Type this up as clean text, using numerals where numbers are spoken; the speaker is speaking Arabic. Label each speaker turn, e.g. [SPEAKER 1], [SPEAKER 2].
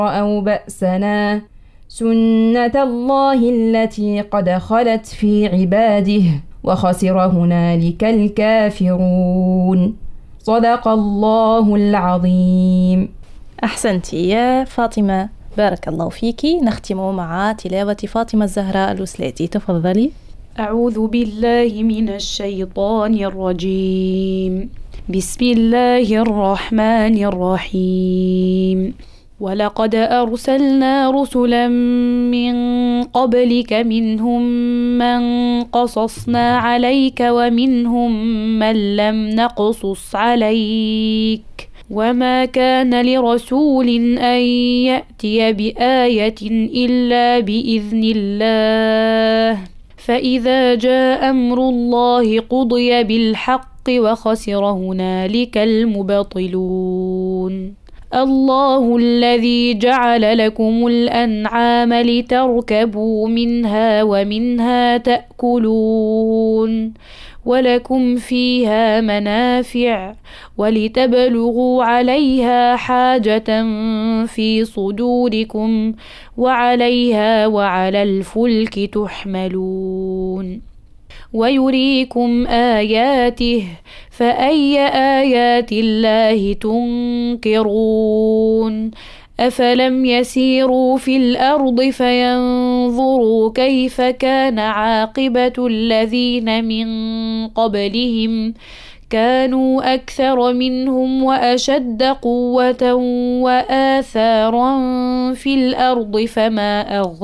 [SPEAKER 1] رأوا بأسنا سنة الله التي قد خلت في عباده وخسر هنالك الكافرون. صدق الله العظيم.
[SPEAKER 2] أحسنت يا فاطمة، بارك الله فيك. نختم مع تلاوة فاطمة الزهراء الوسلاتي، تفضلي.
[SPEAKER 3] أعوذ بالله من الشيطان الرجيم. بسم الله الرحمن الرحيم. ولقد أرسلنا رسلا من قبلك منهم من قصصنا عليك ومنهم من لم نقصص عليك وما كان لرسول أن يأتي بآية إلا بإذن الله فإذا جاء أمر الله قضي بالحق وخسر هنالك المبطلون. الله الذي جعل لكم الأنعام لتركبوا منها ومنها تأكلون ولكم فيها منافع ولتبلغوا عليها حاجة في صدوركم وعليها وعلى الفلك تحملون ويريكم آياته فأي آيات الله تنكرون. أفلم يسيروا في الأرض فينظروا كيف كان عاقبة الذين من قبلهم كانوا أكثر منهم وأشد قوة وآثارا في الأرض فما أغنى